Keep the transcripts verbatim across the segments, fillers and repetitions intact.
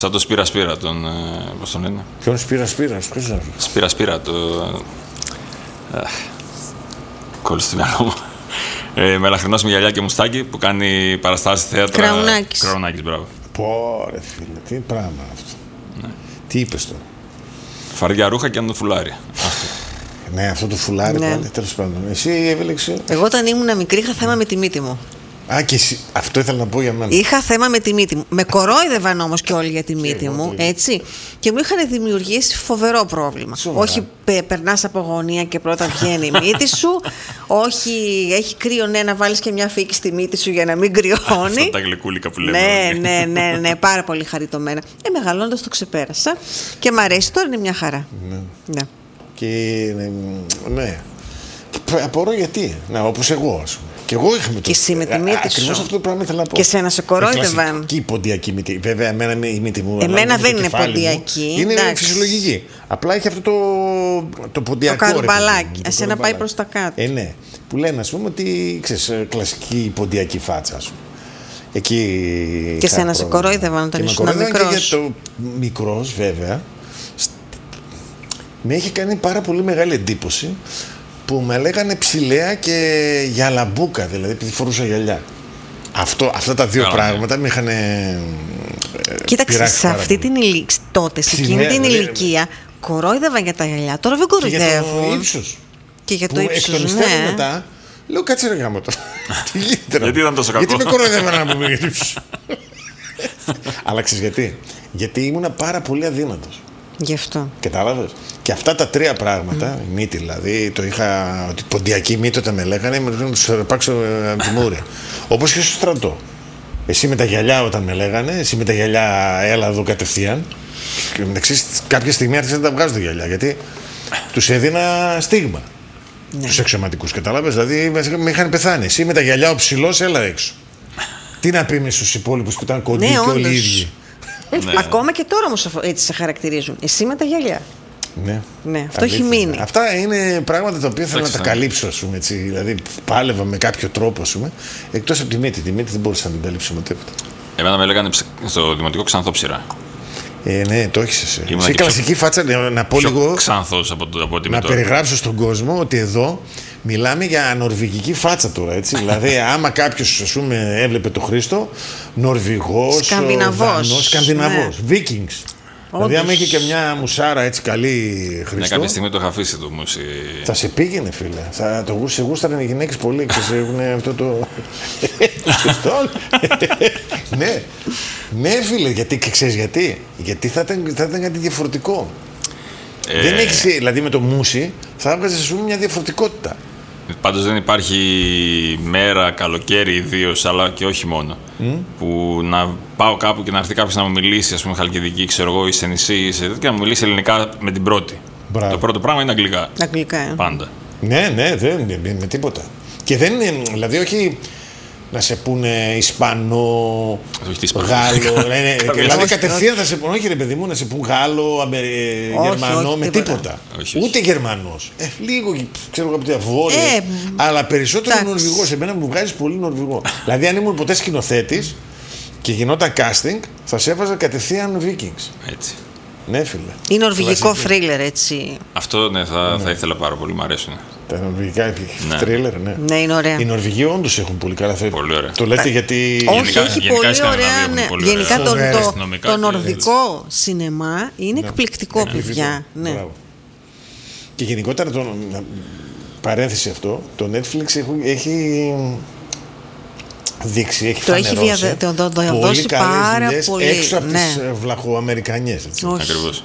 Σαν το Σπύρα Σπύρα, τον. Πώς τον λένε. Ποιον Σπύρα Σπύρα, ποιος είναι. Σπύρα Σπύρα, το. Κόλλησε στο μυαλό μου. Ε, Μελαχρινός με γυαλιά και μουστάκι που κάνει παραστάσεις θέατρα. Κραουνάκης. Κραουνάκης, μπράβο. Πω ρε φίλε, τι πράγμα αυτό. Ναι. Τι είπες τώρα. Φαρδιά ρούχα και ένα φουλάρι. Αυτό. Ναι, αυτό το φουλάρι Ναι. πάλι, τέλος πάντων. Εσύ έβελεξε. Εγώ όταν ήμουν μικρή είχα θέμα με τη μύτη μου. Α, και εσύ, αυτό ήθελα να πω για μένα. Είχα θέμα με τη μύτη μου. Με κορόιδευαν όμως και όλοι για τη μύτη εγώ μου, το ίδιο. έτσι. Και μου είχαν δημιουργήσει φοβερό πρόβλημα. Σοβαρά. Όχι πε, περνάς από γωνία και πρώτα βγαίνει η μύτη σου. Όχι, έχει κρύο, ναι, να βάλεις και μια φύκη στη μύτη σου για να μην κρυώνει. Αυτά τα γλυκούλικα που λέμε. Ναι, όλοι. ναι, ναι, ναι, πάρα πολύ χαριτωμένα. Ε, μεγαλώντας το ξεπέρασα και μ' αρέσει τώρα, είναι μια χαρά. Ναι. Ναι. Και ναι. ναι. Και απορώ γιατί. Να, όπως εγώ, ας πούμε. Και εγώ είχα με το. Και εσύ με τη μύτη σου. Ακριβώς αυτό το πράγμα ήθελα να πω. Και σένα σε κορόιδευαν. Και η ποντιακή μύτη. Βέβαια, εμένα η μύτη μου. Εμένα ανάλογα με δεν το είναι κεφάλι μου, ποντιακή, Είναι εντάξει. φυσιολογική. Απλά έχει αυτό το, το ποντιακό. Το ρε παιδί καρμπαλάκι. μου, το Εσένα πάει καρμπαλάκι. προς τα κάτω. Ε, ναι. Που λένε, ας πούμε, ότι ξέρεις, κλασική ποντιακή φάτσα, ας πούμε. Εκεί. Και είχα σένα σε πρόβλημα. κορόιδευαν όταν Και με ήσουν κορόιδευαν και μικρός. για το μικρός, βέβαια. Στ- Με έχει κάνει πάρα πολύ μεγάλη εντύπωση που με λέγανε ψηλέα και γυαλαμπούκα, δηλαδή επειδή φορούσα γυαλιά. Αυτό, αυτά τα δύο Καλά, πράγματα με είχαν. Κοίταξε, πειράξει σε πάρα αυτή πολύ. την ηλικία, τότε, σε Ψηλέα, εκείνη την δηλαδή, ηλικία, κορόιδευαν για τα γυαλιά. Τώρα δεν Και για το κοροϊδεύουν. ύψος. Και για Που το εκ ύψος, των υστέρων ναι. μετά λέω κάτσε ρε γάμο τώρα. Τι γίνεται ρε. Γιατί ήταν τόσο κακό. Γιατί με κοροϊδεύαν να πούμε για το ύψος. Αλλά ξέρεις γιατί. Γιατί ήμουν πάρα πολύ αδύνατος. Γι' αυτό. Κατάλαβες. Και αυτά τα τρία πράγματα, η μύτη δηλαδή, το είχα. Ότι ποντιακή μύτη όταν με λέγανε, με λέγανε να του αρπάξω ε, από τη μούρη. Όπως και στο στρατό. Εσύ με τα γυαλιά όταν με λέγανε, εσύ με τα γυαλιά έλα εδώ κατευθείαν. Και μεταξύ κάποια στιγμή άρχισαν να τα βγάζω τα γυαλιά. Γιατί τους έδινα στίγμα. Ναι. Τους αξιωματικούς, κατάλαβες. Δηλαδή με- με είχαν πεθάνει. Εσύ με τα γυαλιά ο ψηλός, έλα έξω. Τι να πει στους υπόλοιπους που ήταν κοντοί Ναι, και όλοι οι όντως. ίδιοι. Ναι. Ακόμα και τώρα όμως αφο- έτσι σε χαρακτηρίζουν. Εσύ με τα γυαλιά. Ναι. Ναι, αυτό έχει Αλήθεια. μείνει. Αυτά είναι πράγματα τα οποία θέλω να τα Εντάξει, καλύψω, ας πούμε, έτσι. Δηλαδή, πάλευα με κάποιο τρόπο, ας πούμε. Εκτός από τη μύτη. Τη μύτη δεν μπορούσα να την καλύψω με τίποτα. Εμένα με λέγανε ψ- στο δημοτικό ξανθόψυρα. Ε, ναι, το έχεις εσύ. Ήμουνα Σε και πιο- κλασική φάτσα, να, να πω Πιο λίγο, ξανθός από, το- από ότι να είμαι τώρα. περιγράψω στον κόσμο ότι εδώ μιλάμε για νορβηγική φάτσα τώρα, έτσι. Δηλαδή, άμα κάποιος, ας πούμε, έβλεπε τον Χρήστο, Νορβηγός, Σκανδιναβός. Δανός, Σκανδιναβός, Vikings. Δηλαδή, άμα Όντως. είχε και μια μουσάρα έτσι καλή Ναι, Χρήστο. κάποια στιγμή το είχα αφήσει το μουσι. Θα σε πήγαινε, φίλε. Θα το γούστα, σε γούσταραν οι γυναίκες πολύ και σε έχουν αυτό το. Σωστό. Ναι. Ναι, φίλε, γιατί και ξέρεις γιατί. Γιατί θα ήταν, θα ήταν κάτι διαφορετικό. Ε, Δεν έχεις, δηλαδή με το μουσι θα έβγαζε ας πούμε μια διαφορετικότητα. Πάντως δεν υπάρχει μέρα, καλοκαίρι ιδίως, αλλά και όχι μόνο. Που να πάω κάπου και να έρθει κάποιος να μου μιλήσει, ας πούμε, χαλκιδική, ξέρω εγώ, ή σε νησί, ή σε τέτοια, και να μου μιλήσει ελληνικά με την πρώτη. Μπράβο. Το πρώτο πράγμα είναι αγγλικά. Αγγλικά. ε. Πάντα. Ναι, ναι, δεν είναι με τίποτα. Και δεν είναι, δηλαδή όχι να σε πούνε Ισπανό, Όχι τι Ισπανό. Γάλλο. ναι, ναι, Καμία δηλαδή σχέση. κατευθείαν θα σε πούνε, όχι ρε παιδί μου, να σε πούν Γάλλο, Αμε- ε, Όχι, Γερμανό, όχι, με τίποτα. τίποτα. Όχι, όχι. Ούτε Γερμανός. Ε, λίγο, ξέρω εγώ από τη Βόρεια. Ε, αλλά περισσότερο εντάξει. Νορβηγός. Εμένα μου βγάζει πολύ Νορβηγό. Δηλαδή, αν ήμουν ποτέ σκηνοθέτης και γινόταν casting, θα σε έβαζα κατευθείαν Vikings. Έτσι. Ναι, φίλε. Ή νορβηγικό Κλασική. θρίλερ, έτσι. Αυτό ναι, θα, θα ήθελα πάρα πολύ, μου αρέσουν. Τα νορβηγικά Ναι. τρίλερ, ναι. Ναι, είναι ωραία. Οι Νορβηγοί όντως έχουν πολύ καλά θέματα. Πολύ ωραία. Το λέτε γιατί. Όχι, Γενικά- έχει γενικά οι πολύ Σκανδιναβοί ωραία. έχουν Ναι. πολύ Γενικά ωραία. το, Φοβερά το, αστυνομικά το και νορβικό σινεμά είναι εκπληκτικό, Εκπληκτικό. παιδιά. Ναι. Μπράβο. Και γενικότερα, το, παρένθεση αυτό, το Netflix έχει, έχει δείξει, έχει Το έχει φανερώσει διαδε- το- το- το πολύ δώσει καλές πάρα δουλειές πολύ, έξω από ναι. τις ε, βλαχοαμερικανιές. Έτσι. Όχι. Ακριβώς.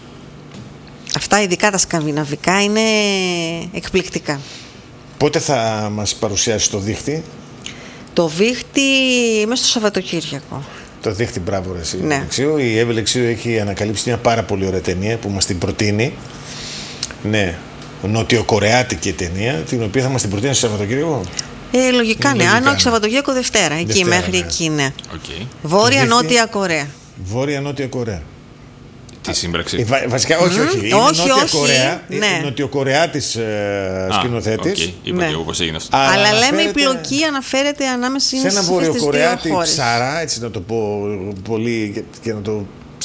Αυτά ειδικά τα σκανδιναβικά είναι εκπληκτικά. Πότε θα μας παρουσιάσει το δίχτυ, Το δίχτυ μέσα στο Σαββατοκύριακο. το δίχτυ, μπράβο ρε εσύ. Ναι. Λεξίου. Η Εύη Λεξίου έχει ανακαλύψει μια πάρα πολύ ωραία ταινία που μας την προτείνει. Ναι, νοτιοκορεάτικη ταινία, την οποία θα μας την προτείνει στο Σαββατοκύριακο. Ε, λογικά ναι. Λογικά, Αν ναι. όχι Σαββατοκύριακο, Δευτέρα. Εκεί, Δευτέρα, μέχρι ναι. εκεί, ναι. Okay. Βόρεια-Νότια Κορέα. Βόρεια-Νότια Κορέα. Τι σύμπραξη. Ε, βα- βασικά, όχι, όχι. Είναι όχι, Νότια όχι, Κορέα, ναι. είναι Νοτιοκορεάτης ε, σκηνοθέτης. οκ. Είπα Ναι. και εγώ πώς έγινε αυτό. Αλλά Αλλά λέμε η αναφέρεται πλοκή αναφέρεται ανάμεσα σε στις ένα αυτές τις δύο Βορειοκορεάτη χώρες. ψαρά, έτσι να το πω πολύ και, και να το